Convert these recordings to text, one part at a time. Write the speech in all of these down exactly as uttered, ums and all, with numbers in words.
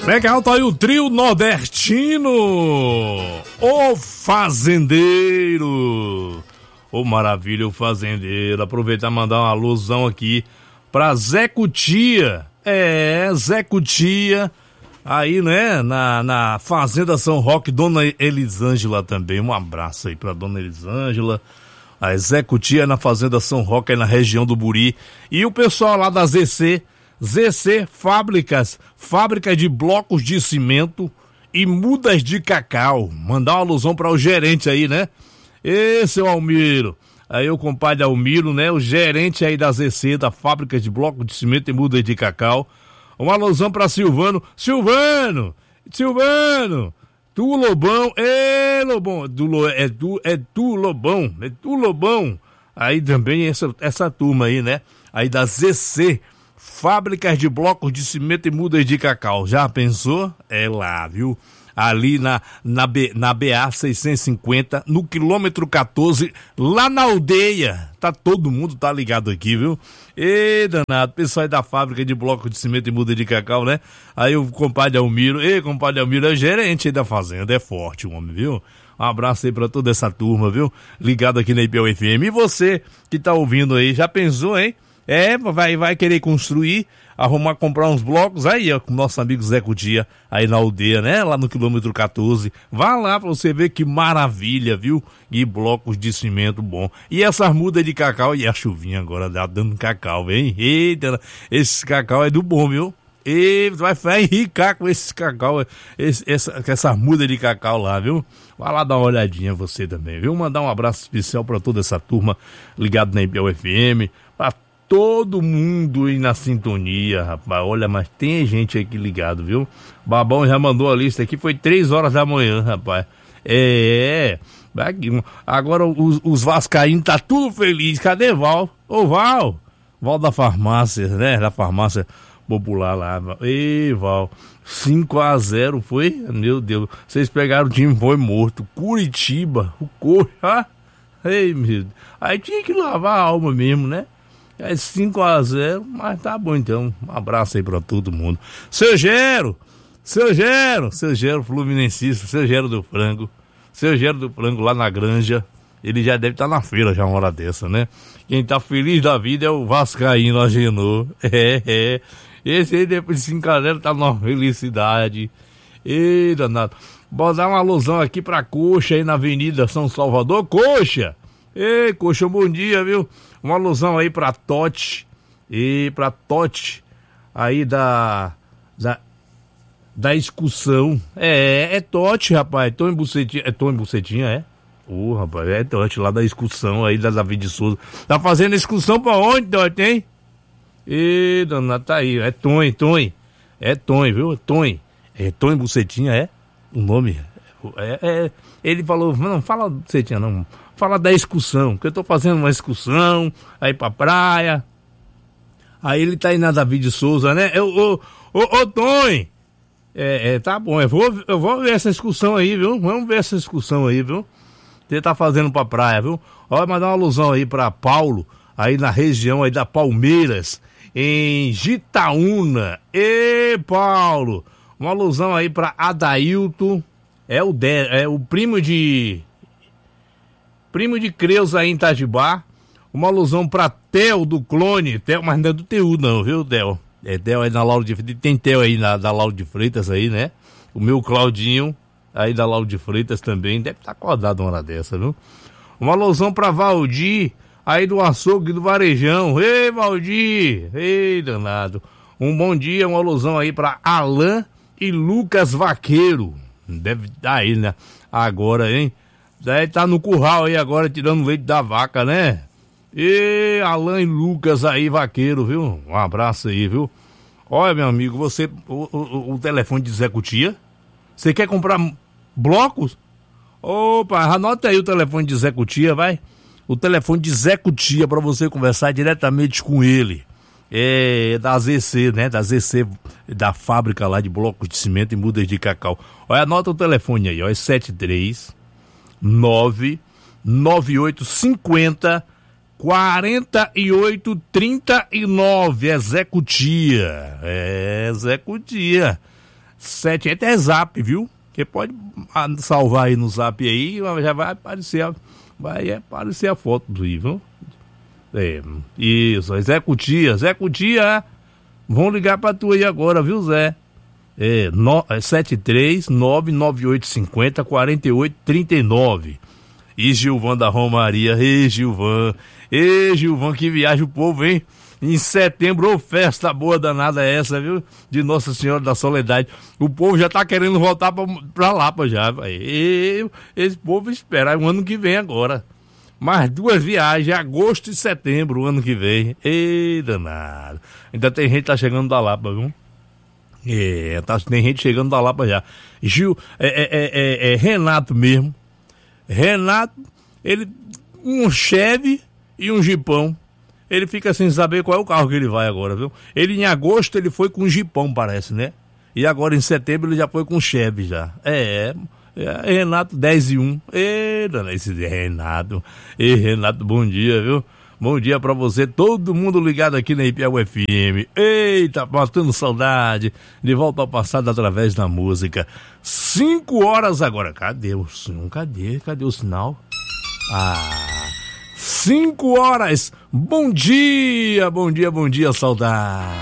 Legal, tá aí o trio nordestino, o Fazendeiro. Ô, maravilha, o Fazendeiro. Aproveitar e mandar uma alusão aqui pra Zé Cutia. É, Zé Cutia, aí, né, na, na Fazenda São Roque, Dona Elisângela também. Um abraço aí pra Dona Elisângela. A Zé Cutia na Fazenda São Roque, aí na região do Buri. E o pessoal lá da Z C, Z C Fábricas, fábrica de blocos de cimento e mudas de cacau. Mandar uma alusão para o gerente aí, né? Ê, seu Almiro. Aí o compadre Almiro, né? O gerente aí da Z C, da fábrica de blocos de cimento e mudas de cacau. Uma alusão para Silvano. Silvano! Silvano! Tu, Lobão, ê, Lobão, tu, é, tu, é tu, Lobão, é tu, Lobão. Aí também essa, essa turma aí, né? Aí da Z C, fábricas de blocos de cimento e mudas de cacau. Já pensou? É lá, viu? Ali na, na, B, na B A seiscentos e cinquenta, no quilômetro quatorze, lá na aldeia. Tá todo mundo, tá ligado aqui, viu? Ê, danado, pessoal aí da fábrica de blocos de cimento e muda de cacau, né? Aí o compadre Almiro, ei, compadre Almiro é gerente aí da fazenda, é forte o homem, viu? Um abraço aí pra toda essa turma, viu? Ligado aqui na I P E F M. E você que tá ouvindo aí, já pensou, hein? É, vai, vai querer construir, arrumar, comprar uns blocos, aí ó, com nosso amigo Zé Cutia, aí na aldeia, né, lá no quilômetro quatorze, vá lá pra você ver que maravilha, viu, e blocos de cimento bom, e essas mudas de cacau, e a chuvinha agora dando cacau, hein, eita, esse cacau é do bom, viu, e vai, vai enricar com esse cacau, esse, essa, essas mudas de cacau lá, viu, vai lá dar uma olhadinha você também, viu, mandar um abraço especial pra toda essa turma ligado na I P E F M, pra todo mundo aí na sintonia, rapaz. Olha, mas tem gente aqui ligado, viu? Babão já mandou a lista aqui, foi três horas da manhã, rapaz. É, agora os, os vascaínos tá tudo feliz. Cadê Val? Ô, Val! Val da farmácia, né? Da farmácia popular lá. Ei, Val, cinco a zero foi? Meu Deus, vocês pegaram o time, foi morto. Curitiba, o Coxa. Ei, meu Deus. Aí tinha que lavar a alma mesmo, né? É cinco a zero, mas tá bom então. Um abraço aí pra todo mundo. Seu Gero, seu Gero, seu Gero fluminensista, seu Gero do Frango, seu Gero do Frango lá na Granja. Ele já deve estar tá na feira já uma hora dessa, né? Quem tá feliz da vida é o Vascaíno Agenor. É, é. Esse aí depois de cinco a zero tá numa felicidade. Ei, danado. Vou dar uma alusão aqui pra Coxa aí na Avenida São Salvador. Coxa! Ei, Coxa, bom dia, viu? Uma alusão aí pra Totti, e pra Totti, aí da, da, da excursão. É, é Totti, rapaz, Tony Bucetinha, é Tony Bucetinha, é? Ô, oh, rapaz, é Totti, lá da excursão aí da Davi de Souza. Tá fazendo excursão pra onde, Totti, hein? Ê, dona, tá aí, é Tony, Tony, é Tony, viu? Tony, é Tony Bucetinha, é? O nome, é, é, ele falou, não, fala Bucetinha não, fala da excursão, que eu tô fazendo uma excursão, aí pra praia. Aí ele tá aí na Davi de Souza, né? Eu, ô, ô, ô, Tony! É, é, tá bom, eu vou, eu vou ver essa excursão aí, viu? Vamos ver essa excursão aí, viu? Você tá fazendo pra praia, viu? Olha, mandar uma alusão aí pra Paulo, aí na região aí da Palmeiras, em Gitaúna. Ê, Paulo! Uma alusão aí pra Adailton, é o, de, é o primo de... Primo de Creus aí em Itajibá. Uma alusão pra Theo do Clone. Theo, mas não é do T U não, viu, Theo? É Theo aí na Lauro de Freitas. Tem Theo aí na, da Lauro de Freitas aí, né? O meu Claudinho, aí da Lauro de Freitas também. Deve estar acordado uma hora dessa, viu? Uma alusão pra Valdir, aí do açougue do Varejão. Ei, Valdir! Ei, danado. Um bom dia, uma alusão aí pra Alain e Lucas Vaqueiro. Deve estar aí, né? Agora, hein? Daí tá no curral aí agora, tirando leite da vaca, né? E Alain e Lucas aí, vaqueiro, viu? Um abraço aí, viu? Olha, meu amigo, você, o, o, o telefone de Zé Cutia, você quer comprar blocos? Opa, anota aí o telefone de Zé Cutia, vai. O telefone de Zé Cutia pra você conversar diretamente com ele. É da Z C, né? Da Z C, da fábrica lá de blocos de cimento e mudas de cacau. Olha, anota o telefone aí, ó, é sete três nove nove oito cinco zero quarenta e oito trinta e nove. É Zé Cutia. É Zé Cutia. sete, é zap, viu? Você pode salvar aí no zap aí, já vai aparecer, vai aparecer a foto do I, viu? É, isso, Zé Cutia, Zé Cutia, vão ligar pra tu aí agora, viu, Zé? É, no, é sete três nove nove oito cinco zero quatro oito três nove. E Gilvan da Romaria, ei Gilvan, ei Gilvan, que viagem o povo, hein? Em setembro, ô festa boa danada é essa, viu? De Nossa Senhora da Soledade. O povo já tá querendo voltar pra, pra Lapa já, e, esse povo espera o ano que vem agora. Mais duas viagens, agosto e setembro, o ano que vem. Ei, danado. Ainda tem gente que tá chegando da Lapa, viu? É, tá, tem gente chegando da Lapa já. Gil, é, é, é, é Renato mesmo. Renato, ele, um Chevy e um Jipão. Ele fica sem saber qual é o carro que ele vai agora, viu? Ele em agosto ele foi com um Jipão, parece, né? E agora em setembro ele já foi com um Chevy já. É, é Renato dez e um. Ei, dona, esse Renato. Ei, Renato, bom dia, viu? Bom dia pra você, todo mundo ligado aqui na I P E U F M. Eita, matando saudade. De volta ao passado através da música. Cinco horas agora. Cadê o som? Cadê? Cadê o sinal? Ah, cinco horas. Bom dia, bom dia, bom dia, saudade.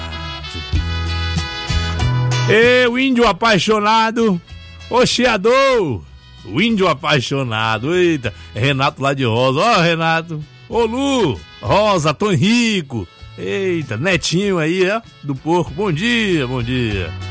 Ei, o índio apaixonado. Ô, chiador. O índio apaixonado. Eita, Renato lá de Rosa. Ó, Renato. Ô, Lu, Rosa, Tom Rico. Eita, netinho aí, ó, do porco. Bom dia, bom dia.